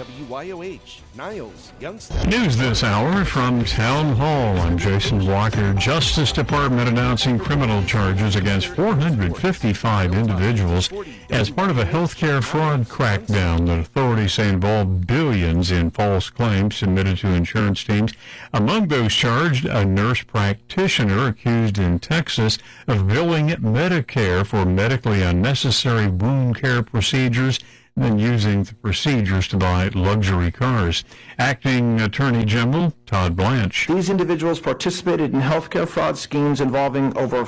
WYOH, Niles, Youngstown. News this hour from Town Hall. I'm Jason Walker. Justice Department announcing criminal charges against 455 individuals as part of a healthcare fraud crackdown that authorities say involved billions in false claims submitted to insurance teams. Among those charged, a nurse practitioner accused in Texas of billing Medicare for medically unnecessary wound care procedures, then using the procedures to buy luxury cars. Acting Attorney General Todd Blanche. These individuals participated in healthcare fraud schemes involving over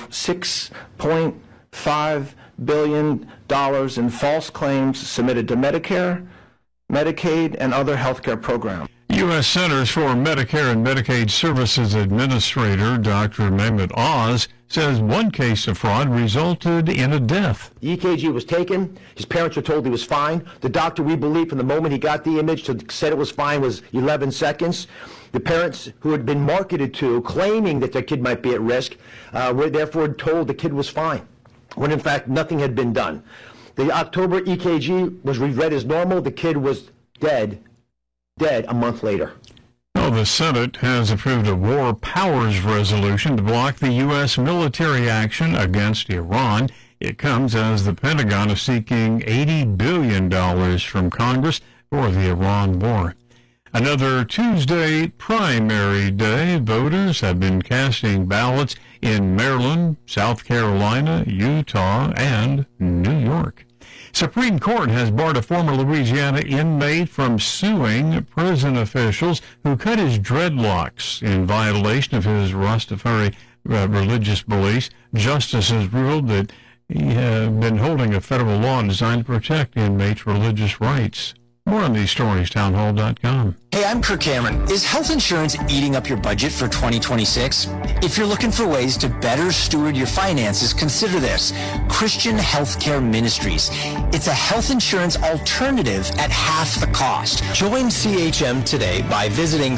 $6.5 billion in false claims submitted to Medicare, Medicaid, and other healthcare programs. U.S. Centers for Medicare and Medicaid Services Administrator Dr. Mehmet Oz says one case of fraud resulted in a death. The EKG was taken. His parents were told he was fine. The doctor, we believe, from the moment he got the image to said it was fine was 11 seconds. The parents who had been marketed to, claiming that their kid might be at risk, were therefore told the kid was fine, when in fact nothing had been done. The October EKG was read as normal. The kid was dead a month later. Well, the Senate has approved a war powers resolution to block the U.S. military action against Iran. It comes as the Pentagon is seeking $80 billion from Congress for the Iran war. Another Tuesday primary day. Voters have been casting ballots in Maryland, South Carolina, Utah, and New York. Supreme Court has barred a former Louisiana inmate from suing prison officials who cut his dreadlocks in violation of his Rastafari religious beliefs. Justices ruled that he had been holding a federal law designed to protect inmates' religious rights. More on these stories, townhall.com. Hey, I'm Kirk Cameron. Is health insurance eating up your budget for 2026? If you're looking for ways to better steward your finances, consider this. Christian Healthcare Ministries. It's a health insurance alternative at half the cost. Join CHM today by visiting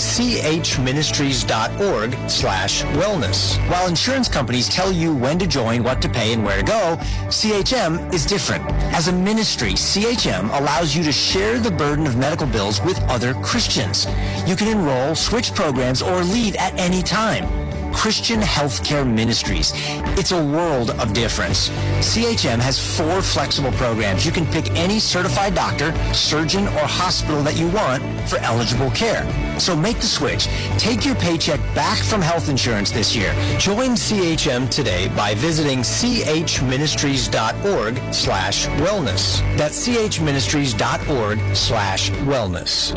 chministries.org/wellness. While insurance companies tell you when to join, what to pay, and where to go, CHM is different. As a ministry, CHM allows you to share the burden of medical bills with other Christians. You can enroll, switch programs, or leave at any time. Christian Healthcare Ministries. It's a world of difference. CHM has 4 flexible programs. You can pick any certified doctor, surgeon, or hospital that you want for eligible care. So make the switch. Take your paycheck back from health insurance this year. Join CHM today by visiting chministries.org/wellness. That's chministries.org/wellness.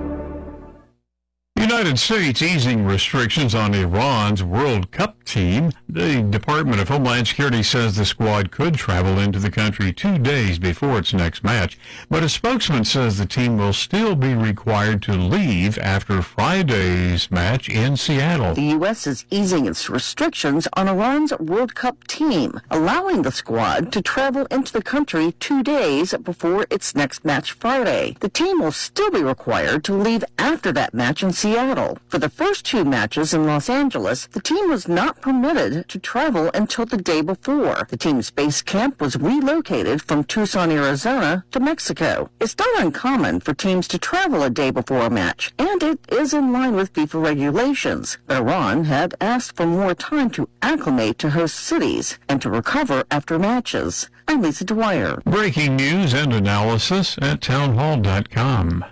United States easing restrictions on Iran's World Cup team. The Department of Homeland Security says the squad could travel into the country 2 days before its next match, but a spokesman says the team will still be required to leave after Friday's match in Seattle. The U.S. is easing its restrictions on Iran's World Cup team, allowing the squad to travel into the country 2 days before its next match Friday. The team will still be required to leave after that match in Seattle. For the first 2 matches in Los Angeles, the team was not permitted to travel until the day before. The team's base camp was relocated from Tucson, Arizona to Mexico. It's not uncommon for teams to travel a day before a match, and it is in line with FIFA regulations. But Iran had asked for more time to acclimate to host cities and to recover after matches. I'm Lisa Dwyer. Breaking news and analysis at townhall.com.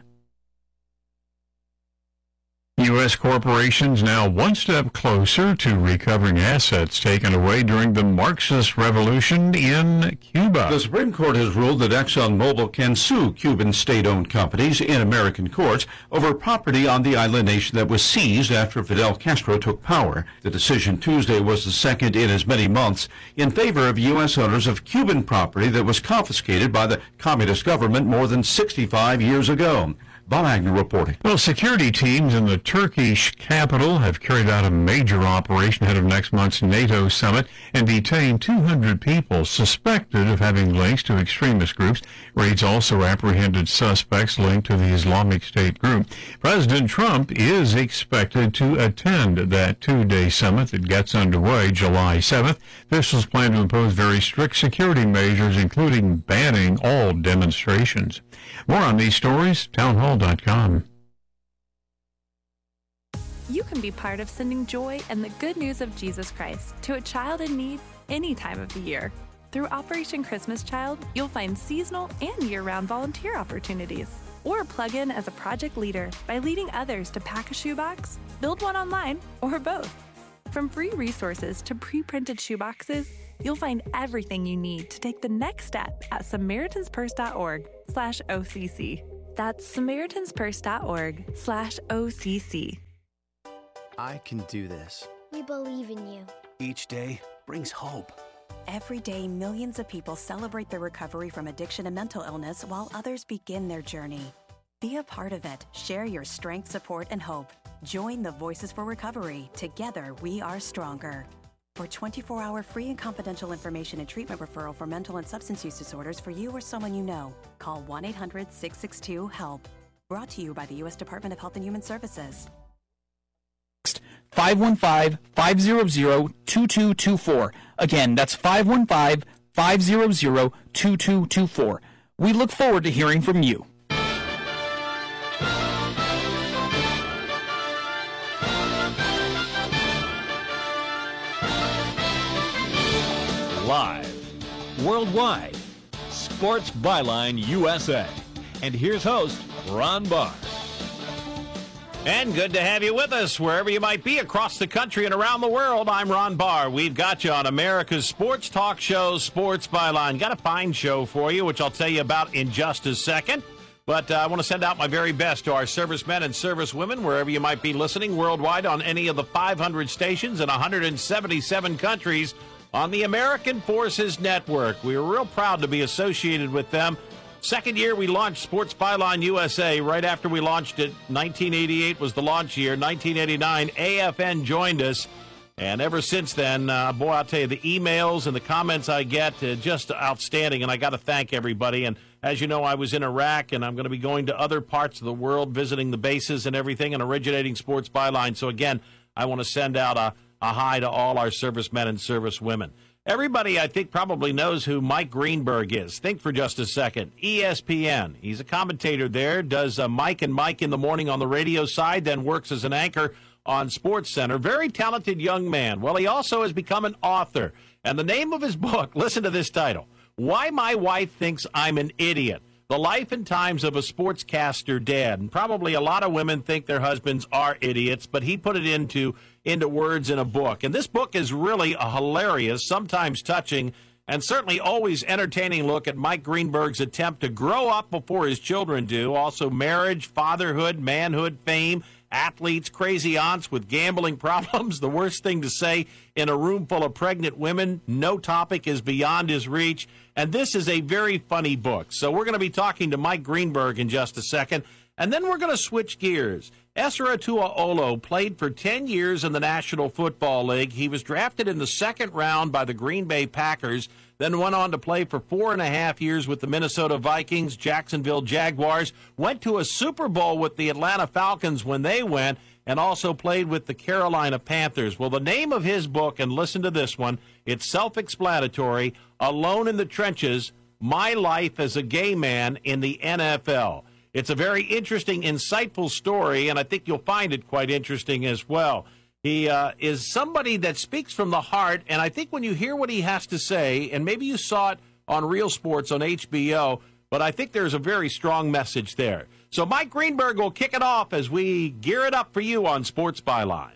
U.S. corporations now one step closer to recovering assets taken away during the Marxist Revolution in Cuba. The Supreme Court has ruled that ExxonMobil can sue Cuban state-owned companies in American courts over property on the island nation that was seized after Fidel Castro took power. The decision Tuesday was the second in as many months in favor of U.S. owners of Cuban property that was confiscated by the communist government more than 65 years ago. Bob Agnew reporting. Well, security teams in the Turkish capital have carried out a major operation ahead of next month's NATO summit and detained 200 people suspected of having links to extremist groups. Raids also apprehended suspects linked to the Islamic State group. President Trump is expected to attend that two-day summit that gets underway July 7th. Officials plan to impose very strict security measures, including banning all demonstrations. More on these stories, townhall.com. You can be part of sending joy and the good news of Jesus Christ to a child in need any time of the year. Through Operation Christmas Child, you'll find seasonal and year-round volunteer opportunities. Or plug in as a project leader by leading others to pack a shoebox, build one online, or both. From free resources to pre-printed shoeboxes, you'll find everything you need to take the next step at SamaritansPurse.org/OCC. That's SamaritansPurse.org/OCC. I can do this. We believe in you. Each day brings hope. Every day, millions of people celebrate their recovery from addiction and mental illness while others begin their journey. Be a part of it. Share your strength, support, and hope. Join the Voices for Recovery. Together, we are stronger. For 24-hour free and confidential information and treatment referral for mental and substance use disorders for you or someone you know, call 1-800-662-HELP. Brought to you by the U.S. Department of Health and Human Services. 515-500-2224. Again, that's 515-500-2224. We look forward to hearing from you. Live, worldwide, Sports Byline USA. And here's host, Ron Barr. And good to have you with us wherever you might be across the country and around the world. I'm Ron Barr. We've got you on America's sports talk show, Sports Byline. Got a fine show for you, which I'll tell you about in just a second. But I want to send out my very best to our servicemen and servicewomen, wherever you might be listening worldwide on any of the 500 stations in 177 countries on the American Forces Network. We are real proud to be associated with them. Second year we launched Sports Byline USA. Right after we launched it, 1988 was the launch year. 1989, AFN joined us. And ever since then, boy, I'll tell you, the emails and the comments I get, just outstanding. And I got to thank everybody. And as you know, I was in Iraq, and I'm going to be going to other parts of the world, visiting the bases and everything, and originating Sports Byline. So again, I want to send out a hi to all our servicemen and servicewomen. Everybody, I think, probably knows who Mike Greenberg is. Think for just a second. ESPN. He's a commentator there, does Mike and Mike in the morning on the radio side, then works as an anchor on SportsCenter. Very talented young man. Well, he also has become an author. And the name of his book, listen to this title, Why My Wife Thinks I'm an Idiot. The Life and Times of a Sportscaster Dad. And probably a lot of women think their husbands are idiots, but he put it into words in a book. And this book is really a hilarious, sometimes touching, and certainly always entertaining look at Mike Greenberg's attempt to grow up before his children do. Also marriage, fatherhood, manhood, fame, athletes, crazy aunts with gambling problems. The worst thing to say in a room full of pregnant women. No topic is beyond his reach. And this is a very funny book. So we're going to be talking to Mike Greenberg in just a second. And then we're going to switch gears. Esra Tuaolo played for 10 years in the National Football League. He was drafted in the second round by the Green Bay Packers, then went on to play for 4.5 years with the Minnesota Vikings, Jacksonville Jaguars, went to a Super Bowl with the Atlanta Falcons when they went, and also played with the Carolina Panthers. Well, the name of his book, and listen to this one, it's self-explanatory, Alone in the Trenches, My Life as a Gay Man in the NFL. It's a very interesting, insightful story, and I think you'll find it quite interesting as well. He is somebody that speaks from the heart, and I think when you hear what he has to say, and maybe you saw it on Real Sports on HBO, but I think there's a very strong message there. So Mike Greenberg will kick it off as we gear it up for you on Sports Byline.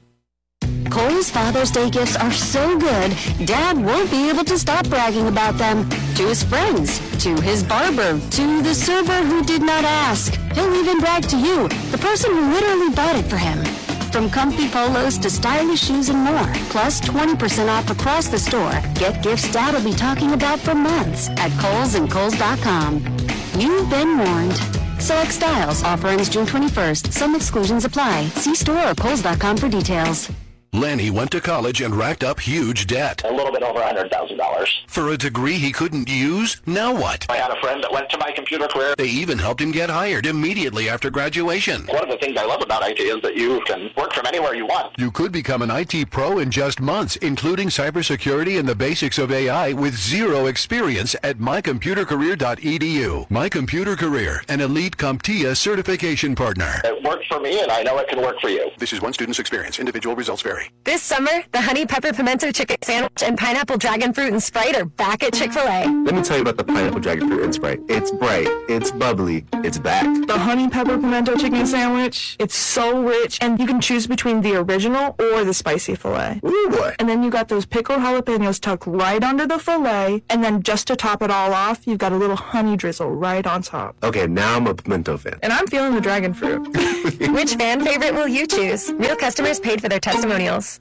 Kohl's Father's Day gifts are so good, Dad won't be able to stop bragging about them. To his friends, to his barber, to the server who did not ask. He'll even brag to you, the person who literally bought it for him. From comfy polos to stylish shoes and more, plus 20% off across the store. Get gifts Dad will be talking about for months at Kohl's and Kohl's.com. You've been warned. Select styles. Offer ends June 21st. Some exclusions apply. See store or Kohl's.com for details. Lanny went to college and racked up huge debt. A little bit over $100,000. For a degree he couldn't use? Now what? I had a friend that went to My Computer Career. They even helped him get hired immediately after graduation. One of the things I love about IT is that you can work from anywhere you want. You could become an IT pro in just months, including cybersecurity and the basics of AI with zero experience at mycomputercareer.edu. My Computer Career, an elite CompTIA certification partner. It worked for me, and I know it can work for you. This is one student's experience. Individual results vary. This summer, the honey pepper pimento chicken sandwich and pineapple dragon fruit and Sprite are back at Chick-fil-A. Let me tell you about the pineapple dragon fruit and Sprite. It's bright, it's bubbly, it's back. The honey pepper pimento chicken sandwich, it's so rich, and you can choose between the original or the spicy filet. Ooh, boy. And then you got those pickled jalapenos tucked right under the filet, and then just to top it all off, you've got a little honey drizzle right on top. Okay, now I'm a pimento fan. And I'm feeling the dragon fruit. Which fan favorite will you choose? Real customers paid for their testimonials.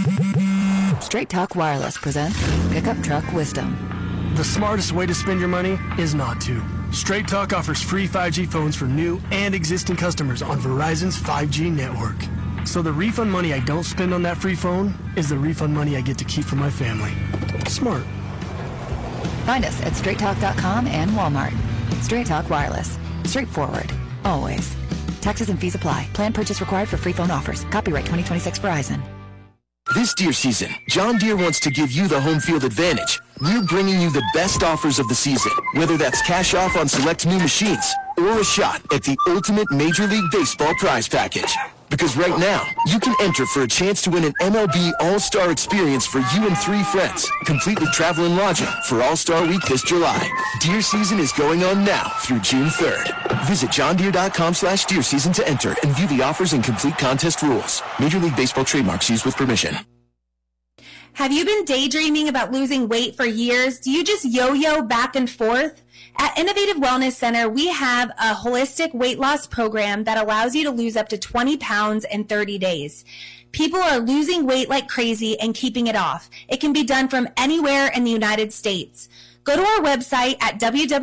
Straight Talk Wireless presents Pickup Truck Wisdom. The smartest way to spend your money is not to. Straight Talk offers free 5G phones for new and existing customers on Verizon's 5G network. So the refund money I don't spend on that free phone is the refund money I get to keep for my family. Smart. Find us at straighttalk.com and Walmart. Straight Talk Wireless. Straightforward. Always. Taxes and fees apply. Plan purchase required for free phone offers. Copyright 2026 Verizon. This Deere season, John Deere wants to give you the home field advantage. We're bringing you the best offers of the season, whether that's cash off on select new machines or a shot at the ultimate Major League Baseball prize package. Because right now, you can enter for a chance to win an MLB All-Star experience for you and 3 friends, complete with travel and lodging for All-Star Week this July. Deer season is going on now through June 3rd. Visit johndeere.com/deer season to enter and view the offers and complete contest rules. Major League Baseball trademarks used with permission. Have you been daydreaming about losing weight for years? Do you just yo-yo back and forth? At Innovative Wellness Center, we have a holistic weight loss program that allows you to lose up to 20 pounds in 30 days. People are losing weight like crazy and keeping it off. It can be done from anywhere in the United States. Go to our website at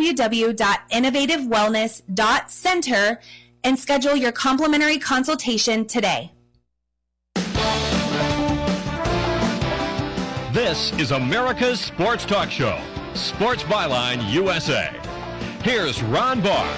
www.innovativewellness.center and schedule your complimentary consultation today. This is America's Sports Talk Show, Sports Byline USA. Here's Ron Barr.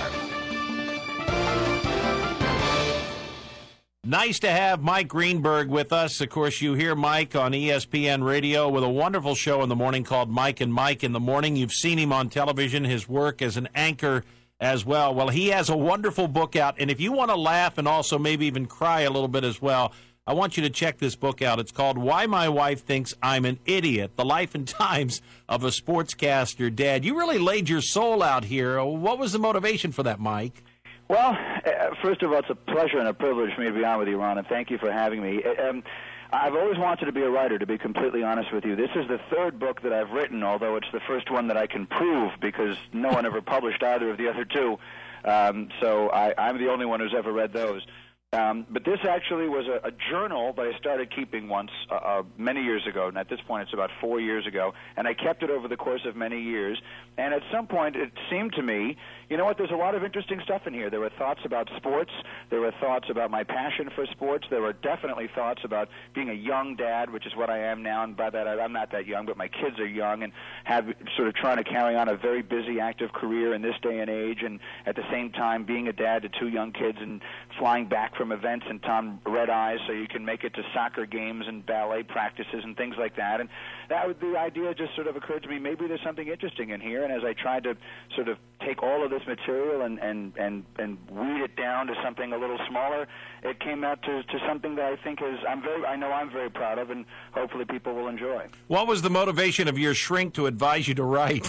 Nice to have Mike Greenberg with us. Of course, you hear Mike on ESPN Radio with a wonderful show in the morning called Mike and Mike in the Morning. You've seen him on television, his work as an anchor as well. Well, he has a wonderful book out, and if you want to laugh and also maybe even cry a little bit as well, I want you to check this book out. It's called Why My Wife Thinks I'm an Idiot, The Life and Times of a Sportscaster Dad. You really laid your soul out here. What was the motivation for that, Mike? Well, first of all, it's a pleasure and a privilege for me to be on with you, Ron, and thank you for having me. I've always wanted to be a writer, to be completely honest with you. This is the 3rd book that I've written, although it's the first one that I can prove because no one ever published either of the other 2. So I'm the only one who's ever read those. But this actually was a journal that I started keeping once many years ago, and at this point it's about 4 years ago, and I kept it over the course of many years. And at some point it seemed to me, you know what, there's a lot of interesting stuff in here. There were thoughts about sports. There were thoughts about my passion for sports. There were definitely thoughts about being a young dad, which is what I am now, and by that I'm not that young, but my kids are young and have sort of trying to carry on a very busy, active career in this day and age, and at the same time being a dad to 2 young kids and flying back from events and on red eyes so you can make it to soccer games and ballet practices and things like that. And the idea just sort of occurred to me, maybe there's something interesting in here. And as I tried to sort of take all of this material and weed it down to something a little smaller, it came out to something that I think I'm very proud of, and hopefully people will enjoy. What was the motivation of your shrink to advise you to write?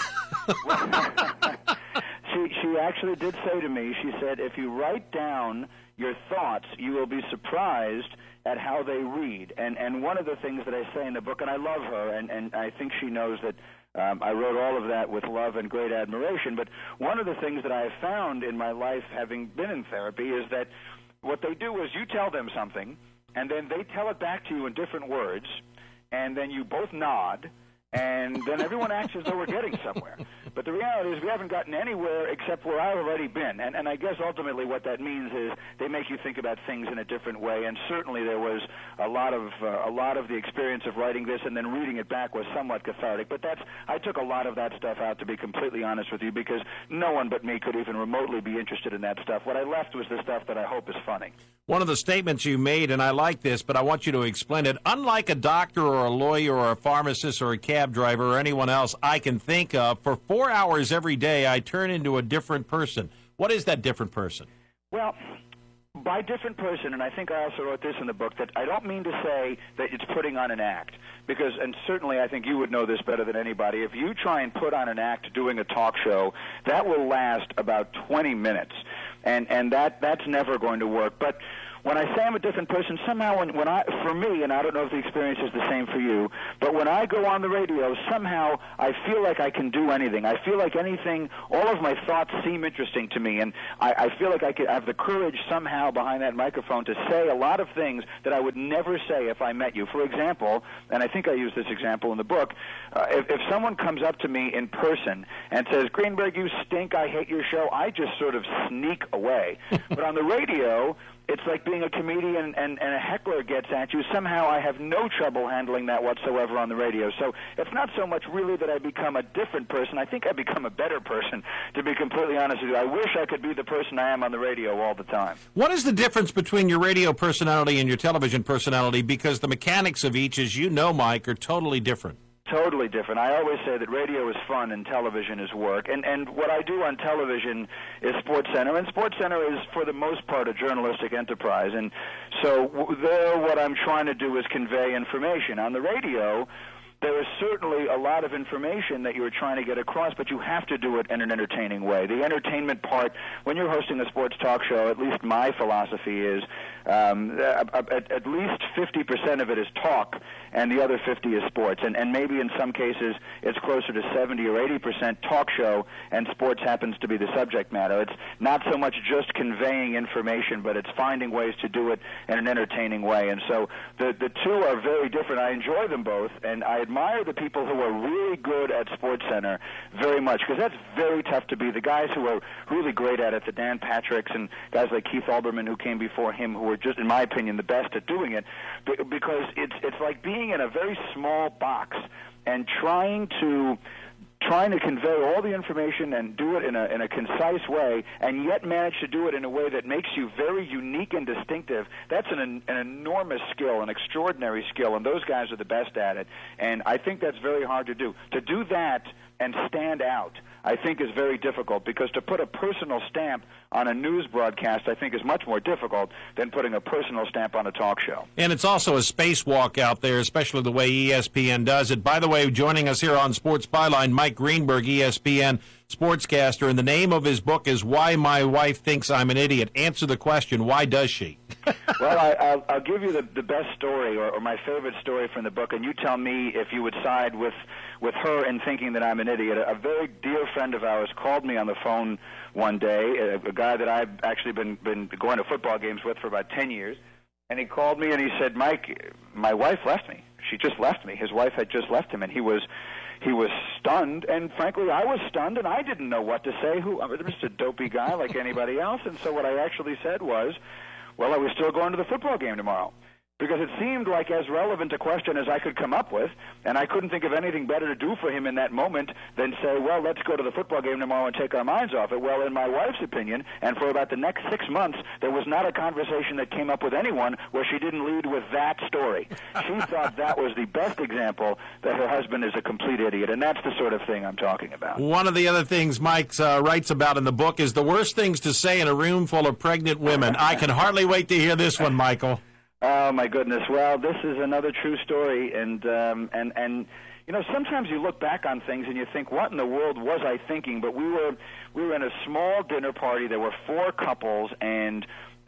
She actually did say to me, she said, if you write down your thoughts, you will be surprised at how they read. And one of the things that I say in the book, and I love her, and I think she knows that I wrote all of that with love and great admiration, but one of the things that I have found in my life, having been in therapy, is that what they do is you tell them something, and then they tell it back to you in different words, and then you both nod, and then everyone acts as though we're getting somewhere. But the reality is we haven't gotten anywhere except where I've already been. And I guess ultimately what that means is they make you think about things in a different way. And certainly there was a lot of the experience of writing this and then reading it back was somewhat cathartic. But I took a lot of that stuff out, to be completely honest with you, because no one but me could even remotely be interested in that stuff. What I left was the stuff that I hope is funny. One of the statements you made, and I like this, but I want you to explain it. Unlike a doctor or a lawyer or a pharmacist or a cab driver or anyone else I can think of, for 4 hours every day I turn into a different person. What is that different person? Well, by different person, and I think I also wrote this in the book, that I don't mean to say that it's putting on an act, because, and certainly I think you would know this better than anybody, if you try and put on an act doing a talk show, that will last about 20 minutes, and that's never going to work. But when I say I'm a different person, somehow for me, and I don't know if the experience is the same for you, but when I go on the radio, somehow I feel like I can do anything. I feel like anything, all of my thoughts seem interesting to me, and I feel like I have the courage somehow behind that microphone to say a lot of things that I would never say if I met you. For example, and I think I use this example in the book, if someone comes up to me in person and says, Greenberg, you stink, I hate your show, I just sort of sneak away. But on the radio, it's like being a comedian and a heckler gets at you. Somehow I have no trouble handling that whatsoever on the radio. So it's not so much really that I become a different person. I think I become a better person, to be completely honest with you. I wish I could be the person I am on the radio all the time. What is the difference between your radio personality and your television personality? Because the mechanics of each, as you know, Mike, are totally different. Totally different. I always say that radio is fun and television is work. And what I do on television is SportsCenter, and SportsCenter is, for the most part, a journalistic enterprise. And so there, what I'm trying to do is convey information. On the radio, there is certainly a lot of information that you're trying to get across, but you have to do it in an entertaining way. The entertainment part, when you're hosting a sports talk show, at least my philosophy is at least 50% of it is talk, and the other 50 is sports. And maybe in some cases it's closer to 70 or 80% talk show, and sports happens to be the subject matter. It's not so much just conveying information, but it's finding ways to do it in an entertaining way. And so the two are very different. I enjoy them both, and I admire the people who are really good at SportsCenter very much, because that's very tough to be. The guys who are really great at it, the Dan Patricks and guys like Keith Olbermann who came before him, who were just, in my opinion, the best at doing it, because it's like being in a very small box and trying to convey all the information and do it in a concise way, and yet manage to do it in a way that makes you very unique and distinctive. That's an enormous skill, an extraordinary skill, and those guys are the best at it. And I think that's very hard to do. To do that and stand out, I think, is very difficult, because to put a personal stamp on a news broadcast, I think, is much more difficult than putting a personal stamp on a talk show. And it's also a spacewalk out there, especially the way ESPN does it. By the way, joining us here on Sports Byline, Mike Greenberg, ESPN sportscaster, and the name of his book is Why My Wife Thinks I'm an Idiot. Answer the question, why does she? Well, I'll give you the best story, or my favorite story from the book, and you tell me if you would side with her in thinking that I'm an idiot. A very dear friend of ours called me on the phone one day, a guy that I've actually been going to football games with for about 10 years, and he called me and he said, Mike, my wife left me. She just left me. His wife had just left him, and he was stunned, and frankly, I was stunned, and I didn't know what to say. I'm just a dopey guy like anybody else, and so what I actually said was, well, are we still going to the football game tomorrow? Because it seemed like as relevant a question as I could come up with, and I couldn't think of anything better to do for him in that moment than say, well, let's go to the football game tomorrow and take our minds off it. Well, in my wife's opinion, and for about the next 6 months, there was not a conversation that came up with anyone where she didn't lead with that story. She thought that was the best example that her husband is a complete idiot, and that's the sort of thing I'm talking about. One of the other things Mike writes about in the book is the worst things to say in a room full of pregnant women. I can hardly wait to hear this one, Michael. Oh, my goodness. Well, this is another true story, and you know, sometimes you look back on things and you think, what in the world was I thinking? But we were in a small dinner party. There were 4 couples, and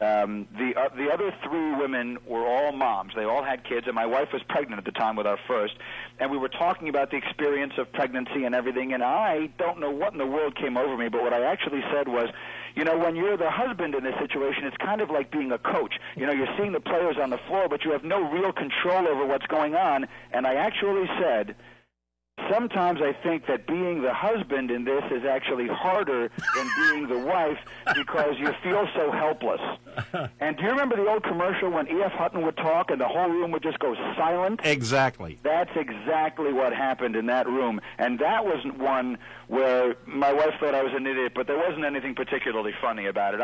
the other 3 women were all moms. They all had kids, and my wife was pregnant at the time with our first. And we were talking about the experience of pregnancy and everything, and I don't know what in the world came over me, but what I actually said was, you know, when you're the husband in this situation, it's kind of like being a coach. You know, you're seeing the players on the floor, but you have no real control over what's going on. And I actually said, sometimes I think that being the husband in this is actually harder than being the wife because you feel so helpless. And do you remember the old commercial when E.F. Hutton would talk and the whole room would just go silent? Exactly. That's exactly what happened in that room. And that was one where my wife thought I was an idiot, but there wasn't anything particularly funny about it.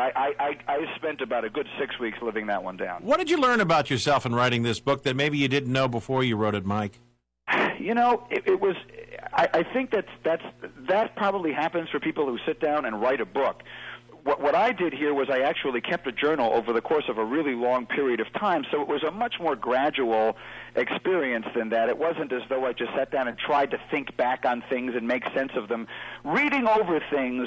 I spent about a good 6 weeks living that one down. What did you learn about yourself in writing this book that maybe you didn't know before you wrote it, Mike? You know, it was. I think that probably happens for people who sit down and write a book. What I did here was I actually kept a journal over the course of a really long period of time, so it was a much more gradual experience than that. It wasn't as though I just sat down and tried to think back on things and make sense of them. Reading over things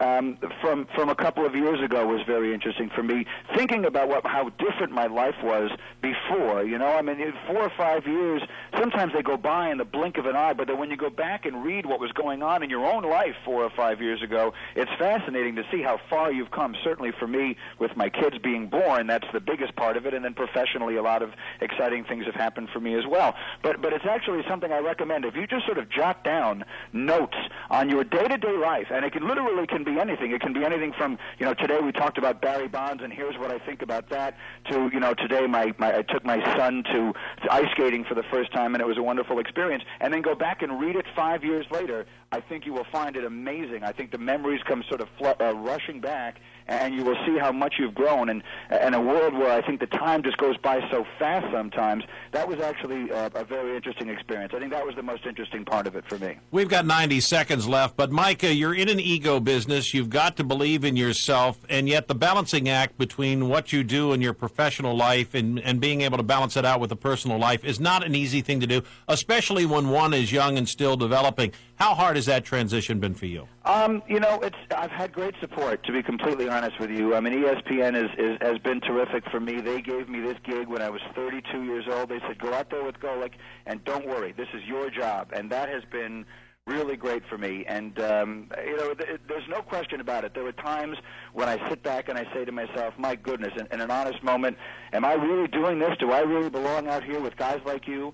from a couple of years ago was very interesting for me, thinking about how different my life was before. You know, I mean, in 4 or 5 years, sometimes they go by in the blink of an eye, but then when you go back and read what was going on in your own life 4 or 5 years ago, it's fascinating to see how far you've come. Certainly for me, with my kids being born, that's the biggest part of it, and then professionally, a lot of exciting things have happened for me as well. But it's actually something I recommend. If you just sort of jot down notes on your day-to-day life, and it can literally be anything. It can be anything from, you know, today we talked about Barry Bonds, and here's what I think about that, to, you know, today I took my son to ice skating for the first time, and it was a wonderful experience, and then go back and read it 5 years later. I think you will find it amazing. I think the memories come sort of rushing back, and you will see how much you've grown. And in a world where I think the time just goes by so fast sometimes, that was actually a very interesting experience. I think that was the most interesting part of it for me. We've got 90 seconds left, but Micah, you're in an ego business. You've got to believe in yourself, and yet the balancing act between what you do in your professional life and being able to balance it out with a personal life is not an easy thing to do, especially when one is young and still developing. How hard has that transition been for you? You know, I've had great support, to be completely honest with you. I mean, ESPN has been terrific for me. They gave me this gig when I was 32 years old. They said, go out there with Golic, and don't worry, this is your job. And that has been really great for me. And, you know, there's no question about it. There were times when I sit back and I say to myself, my goodness, in an honest moment, am I really doing this? Do I really belong out here with guys like you?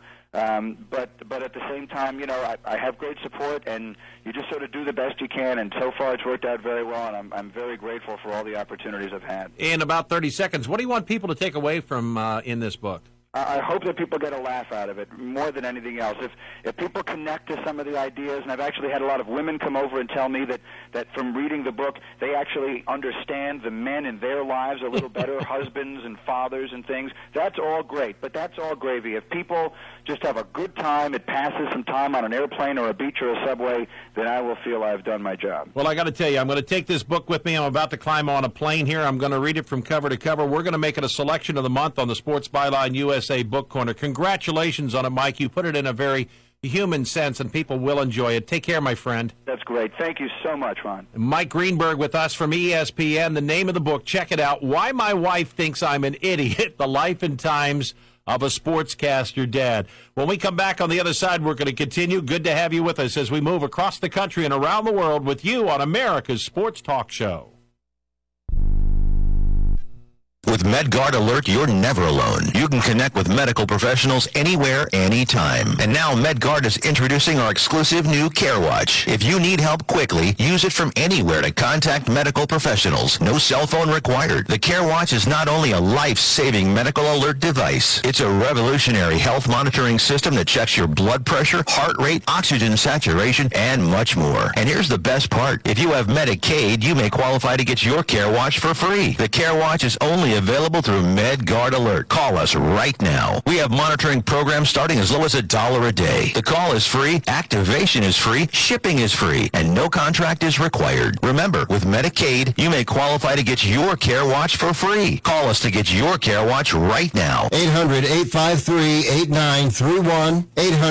But at the same time, you know, I have great support, and you just sort of do the best you can, and so far it's worked out very well, and I'm very grateful for all the opportunities I've had. In about 30 seconds, what do you want people to take away from in this book? I hope that people get a laugh out of it more than anything else. If people connect to some of the ideas, and I've actually had a lot of women come over and tell me that from reading the book, they actually understand the men in their lives a little better, husbands and fathers and things. That's all great, but that's all gravy. If people just have a good time, it passes some time on an airplane or a beach or a subway, then I will feel I've done my job. Well, I got to tell you, I'm going to take this book with me. I'm about to climb on a plane here. I'm going to read it from cover to cover. We're going to make it a selection of the month on the Sports Byline USA Book Corner. Congratulations on it, Mike. You put it in a very human sense, and people will enjoy it. Take care, my friend. That's great. Thank you so much, Ron. Mike Greenberg with us from ESPN. The name of the book, check it out, Why My Wife Thinks I'm an Idiot, The Life and Times of a Sportscaster Dad. When we come back on the other side, we're going to continue. Good to have you with us as we move across the country and around the world with you on America's Sports Talk Show. With MedGuard Alert, you're never alone. You can connect with medical professionals anywhere, anytime. And now MedGuard is introducing our exclusive new CareWatch. If you need help quickly, use it from anywhere to contact medical professionals. No cell phone required. The CareWatch is not only a life-saving medical alert device, it's a revolutionary health monitoring system that checks your blood pressure, heart rate, oxygen saturation, and much more. And here's the best part. If you have Medicaid, you may qualify to get your CareWatch for free. The CareWatch is only available through MedGuard Alert. Call us right now. We have monitoring programs starting as low as $1 a day. The call is free, activation is free, shipping is free, and no contract is required. Remember, with Medicaid, you may qualify to get your CareWatch for free. Call us to get your CareWatch right now. 800-853-8931.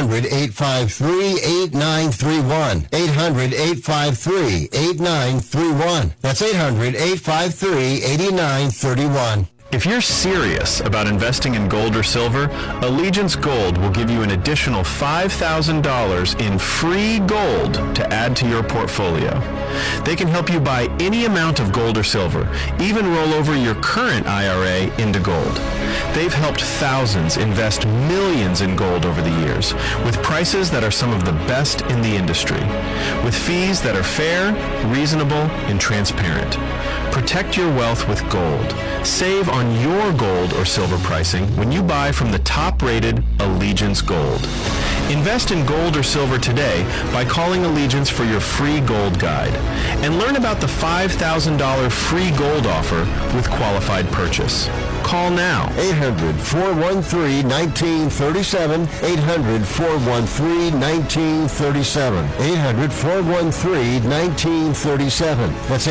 800-853-8931. 800-853-8931. That's 800-853-8931. If you're serious about investing in gold or silver, Allegiance Gold will give you an additional $5,000 in free gold to add to your portfolio. They can help you buy any amount of gold or silver, even roll over your current IRA into gold. They've helped thousands invest millions in gold over the years, with prices that are some of the best in the industry, with fees that are fair, reasonable, and transparent. Protect your wealth with gold. Save on your gold or silver pricing when you buy from the top-rated Allegiance Gold. Invest in gold or silver today by calling Allegiance for your free gold guide. And learn about the $5,000 free gold offer with qualified purchase. Call now. 800-413-1937. 800-413-1937. 800-413-1937. That's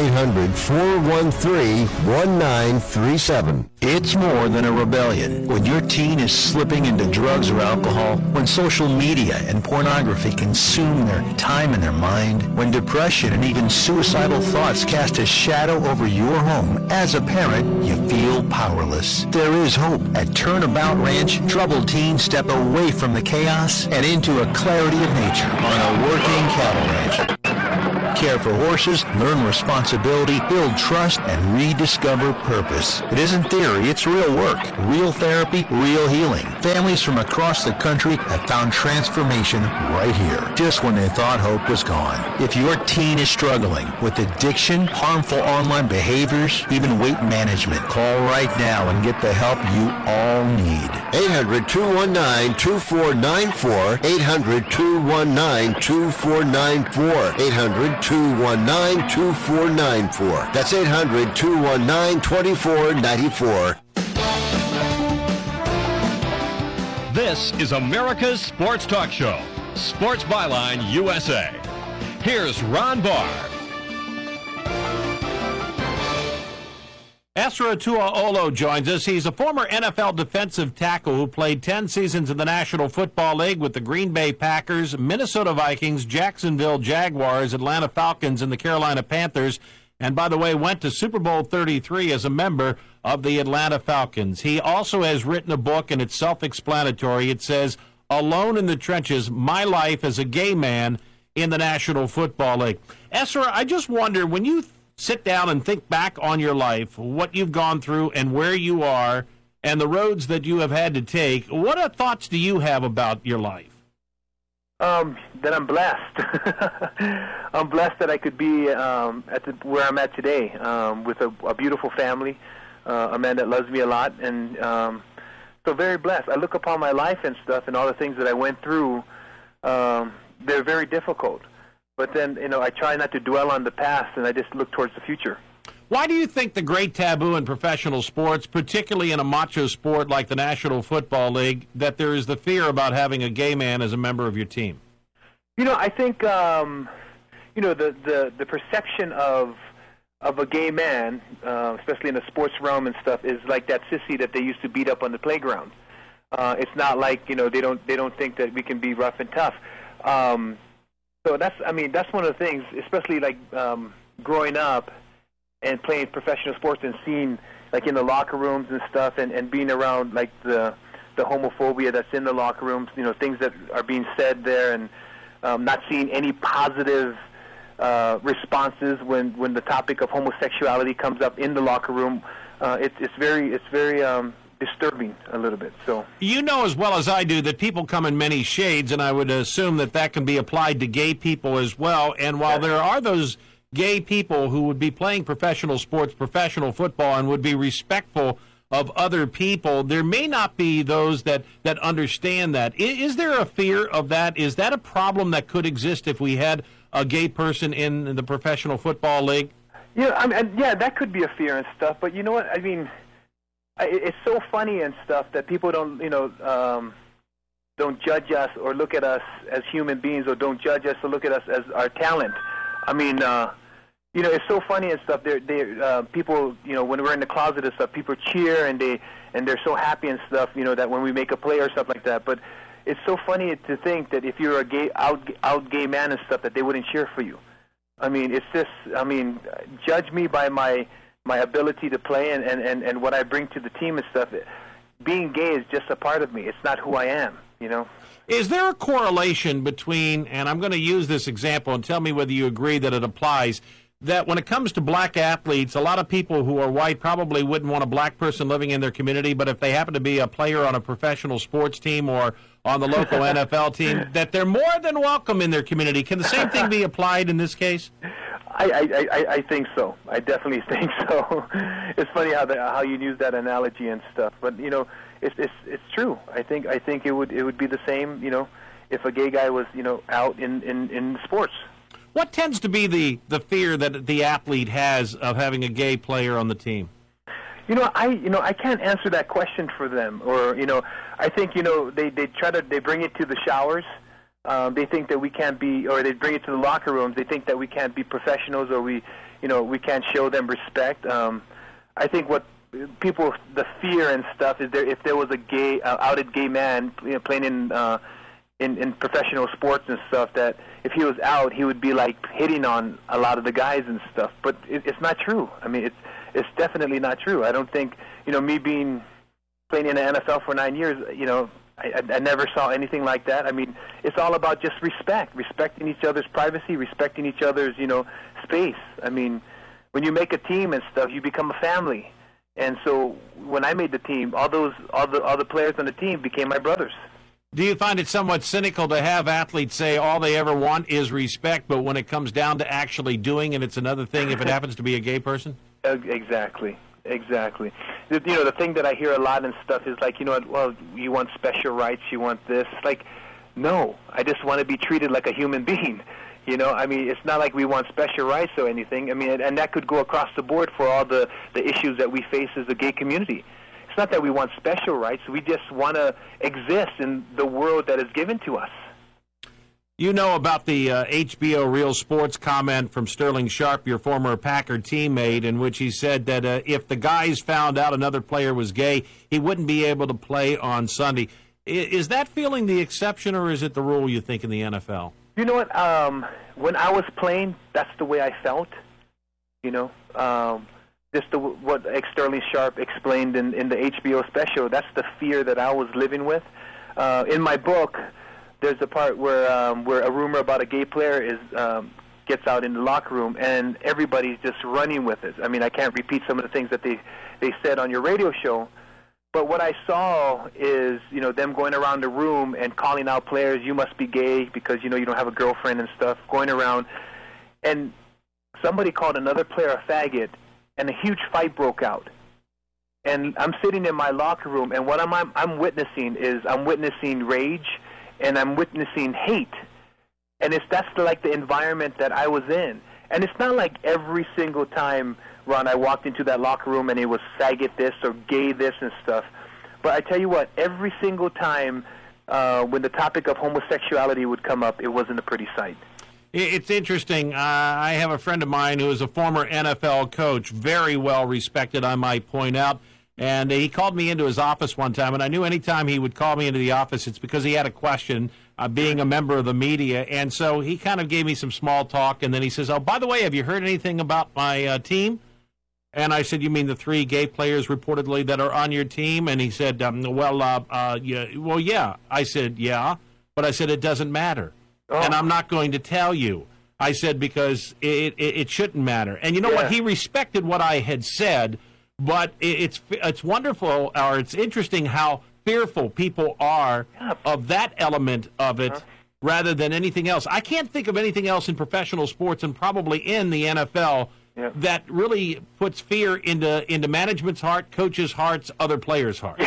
800-413-1937. It's more than a rebellion. When your teen is slipping into drugs or alcohol, when social media and pornography consume their time and their mind, when depression and even suicidal thoughts cast a shadow over your home, as a parent, you feel powerless. There is hope. At Turnabout Ranch, troubled teens step away from the chaos and into a clarity of nature on a working cattle ranch. Care for horses, learn responsibility, build trust, and rediscover purpose. It isn't theory, it's real work, real therapy, real healing. Families from across the country have found transformation right here, just when they thought hope was gone. If your teen is struggling with addiction, harmful online behaviors, even weight management, call right now and get the help you all need. 800-219-2494. 800-219-2494. 800-219-2494. That's 800-219-2494. This is America's Sports Talk Show, Sports Byline USA. Here's Ron Barr. Ezra Tuaolo joins us. He's a former NFL defensive tackle who played 10 seasons in the National Football League with the Green Bay Packers, Minnesota Vikings, Jacksonville Jaguars, Atlanta Falcons, and the Carolina Panthers. And by the way, went to Super Bowl 33 as a member of the Atlanta Falcons. He also has written a book, and it's self-explanatory. It says, Alone in the Trenches, My Life as a Gay Man in the National Football League. Ezra, I just wonder, when you sit down and think back on your life, what you've gone through and where you are and the roads that you have had to take, what thoughts do you have about your life? That I'm blessed. I'm blessed that I could be where I'm at today with a beautiful family, a man that loves me a lot, and so very blessed. I look upon my life and stuff and all the things that I went through. They're very difficult. But then, I try not to dwell on the past, and I just look towards the future. Why do you think the great taboo in professional sports, particularly in a macho sport like the National Football League, that there is the fear about having a gay man as a member of your team? I think, the perception of a gay man, especially in the sports realm and stuff, is like that sissy that they used to beat up on the playground. It's not like, they don't think that we can be rough and tough. So that's one of the things, especially like growing up and playing professional sports and seeing, like in the locker rooms and stuff, and being around like the homophobia that's in the locker rooms, things that are being said there, and not seeing any positive responses when the topic of homosexuality comes up in the locker room. It's very disturbing a little bit. So you know as well as I do that people come in many shades, and I would assume that can be applied to gay people as well. And while there are those gay people who would be playing professional sports, professional football, and would be respectful of other people, there may not be those that understand that. Is there a fear of that? Is that a problem that could exist if we had a gay person in the Professional Football League? Yeah, that could be a fear and stuff. But you know what? I mean, it's so funny and stuff that people don't judge us or look at us as human beings, or don't judge us or look at us as our talent. I mean, it's so funny and stuff. People, when we're in the closet and stuff, people cheer and they're so happy and stuff, that when we make a play or stuff like that. But it's so funny to think that if you're a out gay man and stuff, that they wouldn't cheer for you. I mean, it's just, judge me by my my ability to play and what I bring to the team and stuff. Being gay is just a part of me. It's not who I am, you know. Is there a correlation between, and I'm going to use this example and tell me whether you agree that it applies, that when it comes to black athletes, a lot of people who are white probably wouldn't want a black person living in their community, but if they happen to be a player on a professional sports team or on the local NFL team, that they're more than welcome in their community? Can the same thing be applied in this case? I think so. I definitely think so. It's funny how you use that analogy and stuff, but you know, it's true. I think it would be the same, you know, if a gay guy was, you know, out in sports. What tends to be the fear that the athlete has of having a gay player on the team? I can't answer that question for them. Or, you know, I think, you know, they bring it to the showers. They think that we can't be, or they bring it to the locker rooms. They think that we can't be professionals, or we can't show them respect. I think what people, the fear and stuff is if there was a gay, outed gay man, you know, playing in professional sports and stuff, that if he was out, he would be like hitting on a lot of the guys and stuff. But it's not true. I mean, it's definitely not true. I don't think, you know, me playing in the NFL for 9 years, you know, I never saw anything like that. I mean, it's all about just respecting each other's privacy, respecting each other's, you know, space. I mean, when you make a team and stuff, you become a family. And so when I made the team, all the players on the team became my brothers. Do you find it somewhat cynical to have athletes say all they ever want is respect, but when it comes down to actually doing it, it's another thing if it happens to be a gay person? Exactly. You know, the thing that I hear a lot and stuff is like, you know, well, you want special rights, you want this. Like, no, I just want to be treated like a human being. You know, I mean, it's not like we want special rights or anything. I mean, and that could go across the board for all the issues that we face as a gay community. It's not that we want special rights. We just want to exist in the world that is given to us. You know about the HBO Real Sports comment from Sterling Sharp, your former Packer teammate, in which he said that if the guys found out another player was gay, he wouldn't be able to play on Sunday. Is that feeling the exception, or is it the rule, you think, in the NFL? You know what? When I was playing, that's the way I felt. You know, what Sterling Sharp explained in the HBO special, that's the fear that I was living with. In my book, there's a part where a rumor about a gay player gets out in the locker room, and everybody's just running with it. I mean, I can't repeat some of the things that they said on your radio show, but what I saw is, you know, them going around the room and calling out players, you must be gay because, you know, you don't have a girlfriend and stuff, going around. And somebody called another player a faggot, and a huge fight broke out. And I'm sitting in my locker room, and what I'm witnessing is rage, and I'm witnessing hate. And that's like the environment that I was in. And it's not like every single time, Ron, I walked into that locker room and it was faggot this or gay this and stuff. But I tell you what, every single time when the topic of homosexuality would come up, it wasn't a pretty sight. It's interesting. I have a friend of mine who is a former NFL coach, very well respected, I might point out. And he called me into his office one time, and I knew anytime he would call me into the office, it's because he had a question, being a member of the media. And so he kind of gave me some small talk, and then he says, oh, by the way, have you heard anything about my team? And I said, you mean the 3 gay players reportedly that are on your team? And he said, yeah. I said, yeah. But I said, it doesn't matter. Oh. And I'm not going to tell you. I said, because it shouldn't matter. And you know what? He respected what I had said. But it's wonderful, or it's interesting how fearful people are of that element of it rather than anything else. I can't think of anything else in professional sports and probably in the NFL that really puts fear into management's heart, coaches' hearts, other players' hearts.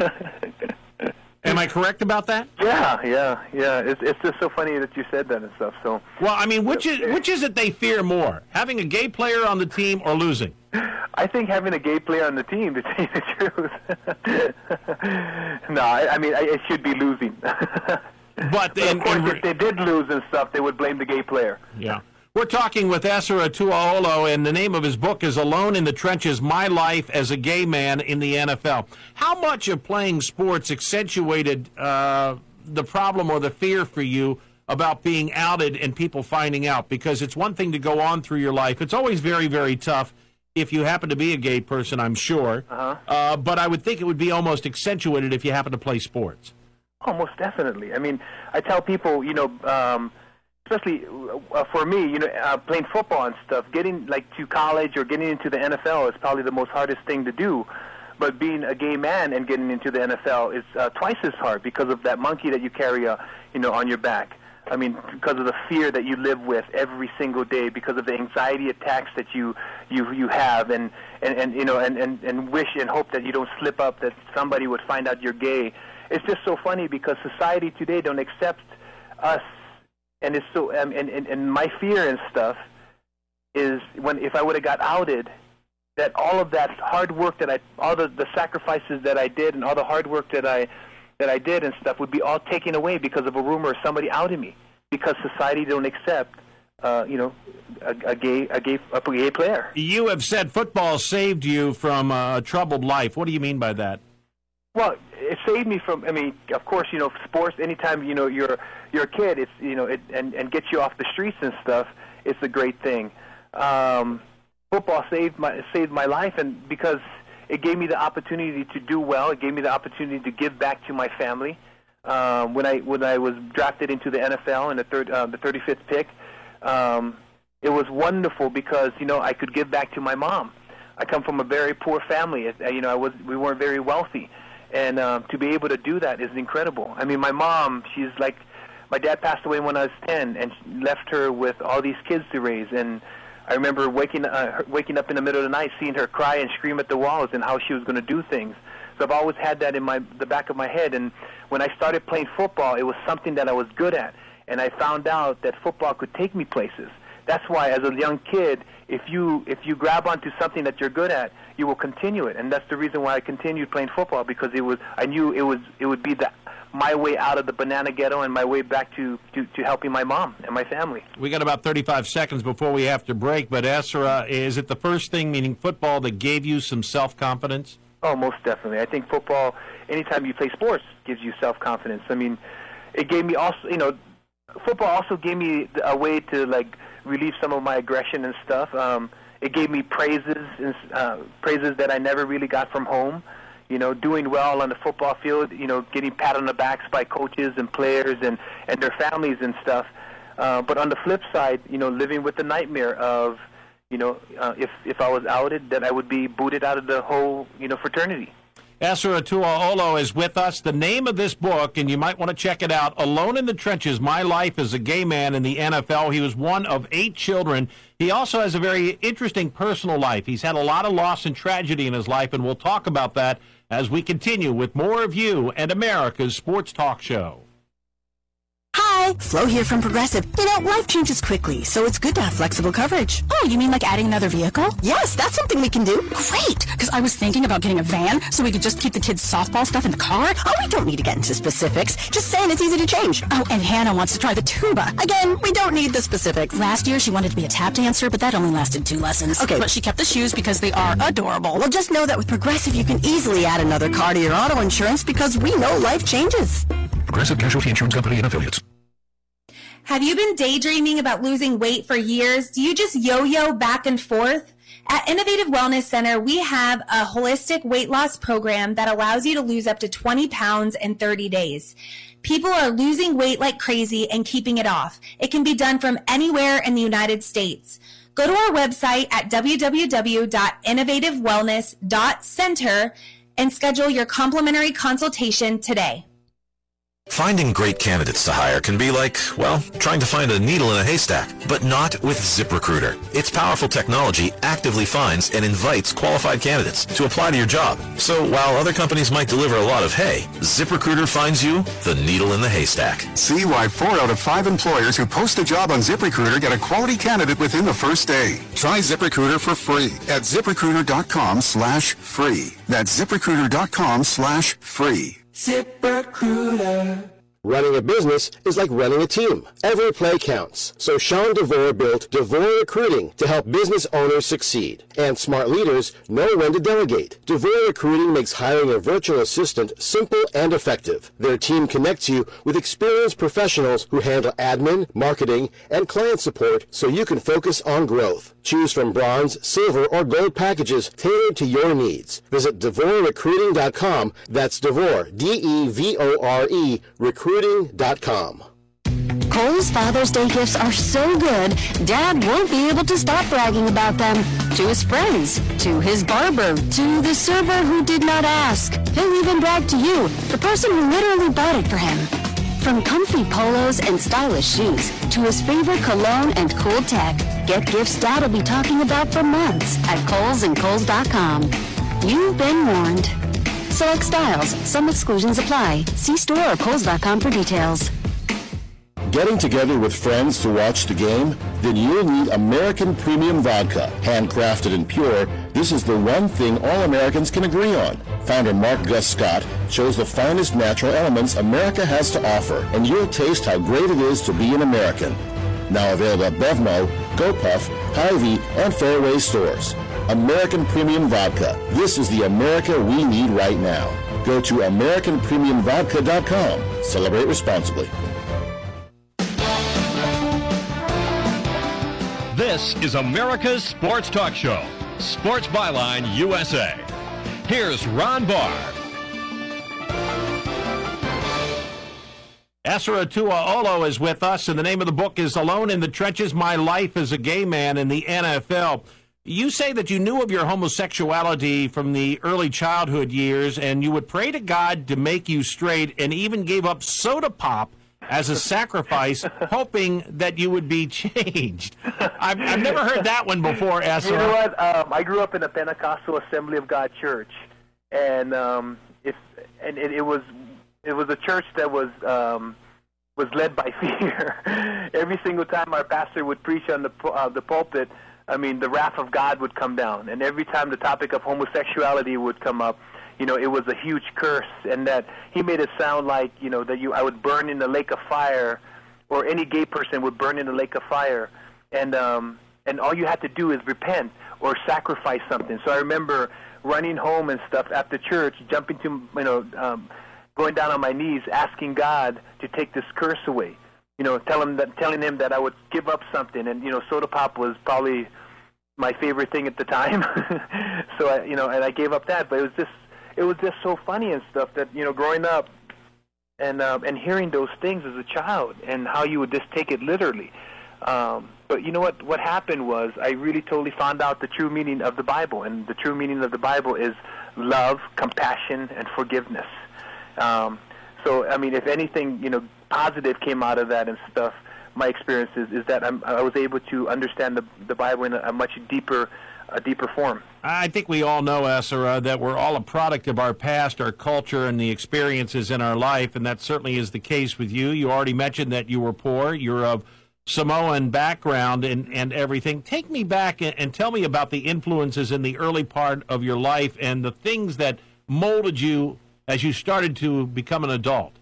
Am I correct about that? Yeah. It's just so funny that you said that and stuff. So, well, I mean, which is it they fear more, having a gay player on the team or losing? I think having a gay player on the team, to tell you the truth. No, I mean, it should be losing. But of course, if they did lose and stuff, they would blame the gay player. Yeah. We're talking with Esra Tuaolo, and the name of his book is Alone in the Trenches, My Life as a Gay Man in the NFL. How much of playing sports accentuated the problem or the fear for you about being outed and people finding out? Because it's one thing to go on through your life. It's always very, very tough. if you happen to be a gay person, I'm sure. But I would think it would be almost accentuated if you happen to play sports. Oh, most definitely. I mean, I tell people, especially for me, playing football and stuff, getting to college or getting into the NFL is probably the most hardest thing to do. But being a gay man and getting into the NFL is twice as hard because of that monkey that you carry, on your back. I mean, because of the fear that you live with every single day, because of the anxiety attacks that you have, and wish and hope that you don't slip up, that somebody would find out you're gay. It's just so funny because society today don't accept us, and it's so and my fear and stuff is if I would have got outed, that all of that hard work all the sacrifices that I did and all the hard work that I did and stuff would be all taken away because of a rumor or somebody outed me, because society don't accept a gay player. You have said football saved you from a troubled life. What do you mean by that? Well, it saved me from. I mean, of course, sports. Anytime you're a kid, it's and gets you off the streets and stuff. It's a great thing. Football saved my life, and because it gave me the opportunity to do well. It gave me the opportunity to give back to my family. When I was drafted into the NFL in the 35th pick, it was wonderful because I could give back to my mom. I come from a very poor family. We weren't very wealthy, and to be able to do that is incredible. I mean, my mom, my dad passed away when I was 10, and left her with all these kids to raise. And I remember waking up in the middle of the night, seeing her cry and scream at the walls, and how she was going to do things. So I've always had that in the back of my head. And when I started playing football, it was something that I was good at, and I found out that football could take me places. That's why, as a young kid, if you grab onto something that you're good at, you will continue it. And that's the reason why I continued playing football, because I knew it would be my way out of the banana ghetto and my way back to helping my mom and my family. We got about 35 seconds before we have to break, but Essra, is it the first thing, meaning football, that gave you some self-confidence? Oh, most definitely. I think football, anytime you play sports, gives you self-confidence. I mean, it gave me also, football also gave me a way to, relieve some of my aggression and stuff. It gave me praises that I never really got from home. Doing well on the football field, getting pat on the backs by coaches and players and their families and stuff. But on the flip side, living with the nightmare of, if I was outed, that I would be booted out of the whole, fraternity. Essra Tuaolo is with us. The name of this book, and you might want to check it out, Alone in the Trenches, My Life as a Gay Man in the NFL. He was one of 8 children. He also has a very interesting personal life. He's had a lot of loss and tragedy in his life, and we'll talk about that as we continue with more of you and America's Sports Talk Show. Hi, Flo here from Progressive. Life changes quickly, so it's good to have flexible coverage. Oh, you mean like adding another vehicle? Yes, that's something we can do. Great, because I was thinking about getting a van so we could just keep the kids' softball stuff in the car. Oh, we don't need to get into specifics. Just saying it's easy to change. Oh, and Hannah wants to try the tuba. Again, we don't need the specifics. Last year, she wanted to be a tap dancer, but that only lasted 2 lessons. Okay. But she kept the shoes because they are adorable. Well, just know that with Progressive, you can easily add another car to your auto insurance because we know life changes. Progressive Casualty Insurance Company and Affiliates. Have you been daydreaming about losing weight for years? Do you just yo-yo back and forth? At Innovative Wellness Center, we have a holistic weight loss program that allows you to lose up to 20 pounds in 30 days. People are losing weight like crazy and keeping it off. It can be done from anywhere in the United States. Go to our website at www.innovativewellness.center and schedule your complimentary consultation today. Finding great candidates to hire can be like, trying to find a needle in a haystack, but not with ZipRecruiter. Its powerful technology actively finds and invites qualified candidates to apply to your job. So while other companies might deliver a lot of hay, ZipRecruiter finds you the needle in the haystack. See why 4 out of 5 employers who post a job on ZipRecruiter get a quality candidate within the first day. Try ZipRecruiter for free at ZipRecruiter.com/free. That's ZipRecruiter.com/free. ZipRecruiter. Running a business is like running a team. Every play counts. So Sean DeVore built DeVore Recruiting to help business owners succeed. And smart leaders know when to delegate. DeVore Recruiting makes hiring a virtual assistant simple and effective. Their team connects you with experienced professionals who handle admin, marketing, and client support so you can focus on growth. Choose from bronze, silver, or gold packages tailored to your needs. Visit DeVoreRecruiting.com. That's DeVore, D-E-V-O-R-E, recruiting.com. Kohl's Father's Day gifts are so good, Dad won't be able to stop bragging about them. To his friends, to his barber, to the server who did not ask. He'll even brag to you, the person who literally bought it for him. From comfy polos and stylish shoes to his favorite cologne and cool tech, get gifts Dad will be talking about for months at Kohl's and Kohl's.com. You've been warned. Select styles. Some exclusions apply. See store or Kohl's.com for details. Getting together with friends to watch the game? Then you'll need American Premium Vodka. Handcrafted and pure, this is the one thing all Americans can agree on. Founder Mark Gus Scott chose the finest natural elements America has to offer, and you'll taste how great it is to be an American. Now available at Bevmo, GoPuff, Hy-Vee, and Fairway stores. American Premium Vodka. This is the America we need right now. Go to AmericanPremiumVodka.com. Celebrate responsibly. This is America's Sports Talk Show, Sports Byline USA. Here's Ron Barr. Esra Tuaolo is with us, and the name of the book is Alone in the Trenches, My Life as a Gay Man in the NFL. You say that you knew of your homosexuality from the early childhood years, and you would pray to God to make you straight, and even gave up soda pop as a sacrifice, hoping that you would be changed. I've never heard that one before, Esra. You know what? I grew up in a Pentecostal Assembly of God church, and it was a church that was led by fear. Every single time our pastor would preach on the pulpit, I mean, the wrath of God would come down, and every time the topic of homosexuality would come up, you know, it was a huge curse, and that he made it sound like, you know, that I would burn in the lake of fire, or any gay person would burn in the lake of fire, and all you had to do is repent or sacrifice something. So I remember running home and stuff after church, jumping to, going down on my knees, asking God to take this curse away. You know, telling him that I would give up something, and you know, soda pop was probably my favorite thing at the time. So I gave up that. But it was just so funny and stuff that, you know, growing up and hearing those things as a child, and how you would just take it literally. But you know what happened was, I really totally found out the true meaning of the Bible, and the true meaning of the Bible is love, compassion, and forgiveness. So I mean, if anything, you know, positive came out of that and stuff, my experience is that I was able to understand the Bible in a much deeper form. I think we all know, Esra, that we're all a product of our past, our culture, and the experiences in our life, and that certainly is the case with you. You already mentioned that you were poor. You're of Samoan background and everything. Take me back and tell me about the influences in the early part of your life and the things that molded you as you started to become an adult.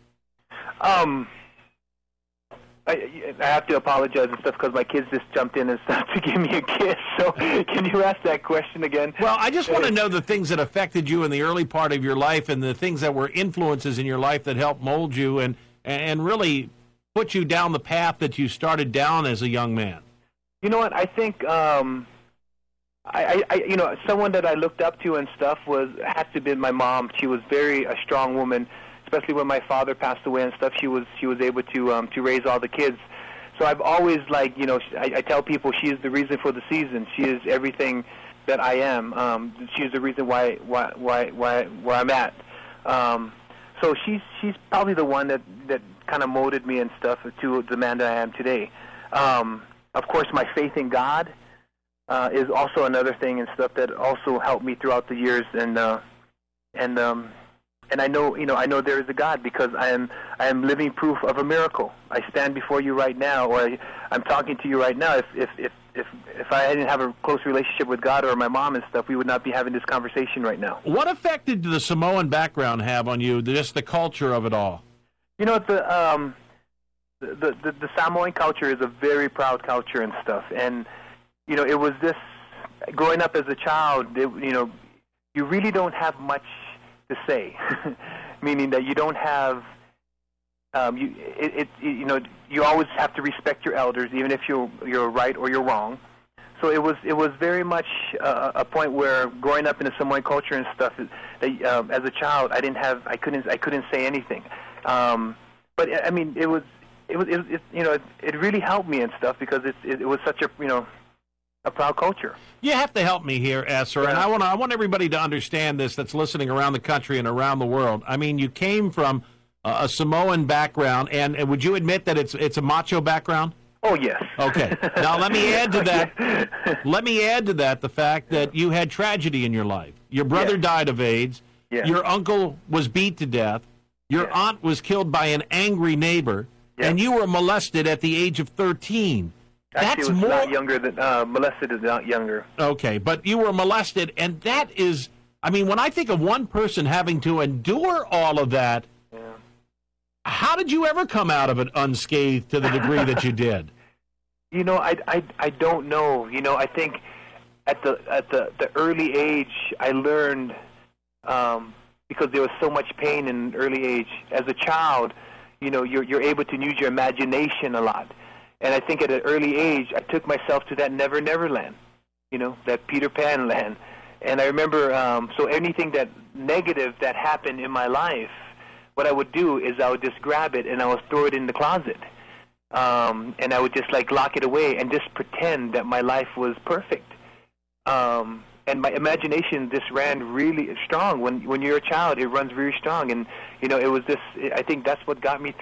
I have to apologize and stuff because my kids just jumped in and stuff to give me a kiss. So can you ask that question again? Well, I just want to know the things that affected you in the early part of your life, and the things that were influences in your life that helped mold you and really put you down the path that you started down as a young man. You know what? I think you know, someone that I looked up to and stuff had to be my mom. She was a strong woman. Especially when my father passed away and stuff, she was able to raise all the kids. So I've always, like, you know, I tell people she is the reason for the season. She is everything that I am. She is the reason why where I'm at. So she's probably the one that kind of molded me and stuff to the man that I am today. Of course, my faith in God is also another thing and stuff that also helped me throughout the years, and I know, you know, I know there is a God, because I am living proof of a miracle. I stand before you right now, or I'm talking to you right now. If I didn't have a close relationship with God or my mom and stuff, we would not be having this conversation right now. What effect did the Samoan background have on you, just the culture of it all? You know, the Samoan culture is a very proud culture and stuff. And, you know, it was this, growing up as a child, you know, you really don't have much to say, meaning that you don't have, you know, you always have to respect your elders, even if you're right or you're wrong. So it was very much a point where growing up in the Samoan culture and stuff, as a child, I couldn't say anything. But I mean, it you know, it really helped me and stuff because it was such a, you know, a proud culture. You have to help me here, Esser, and I want everybody to understand this that's listening around the country and around the world. I mean, you came from a Samoan background, and would you admit that it's a macho background? Oh, yes. Okay. Now, let me add to that. Let me add to that the fact that you had tragedy in your life. Your brother died of AIDS. Yes. Your uncle was beat to death. Your aunt was killed by an angry neighbor, and you were molested at the age of 13. Actually, it was not younger than molested is not younger. Okay, but you were molested, and that is, I mean, when I think of one person having to endure all of that, how did you ever come out of it unscathed to the degree that you did? You know, I don't know. You know, I think at the early age, I learned because there was so much pain in an early age. As a child, you know, you're able to use your imagination a lot. And I think at an early age, I took myself to that Never Never Land, you know, that Peter Pan land. And I remember, so anything that negative that happened in my life, what I would do is I would just grab it and I would throw it in the closet. And I would just like lock it away and just pretend that my life was perfect. And my imagination just ran really strong. When you're a child, it runs very strong. And, you know, it was this, I think that's what got me through.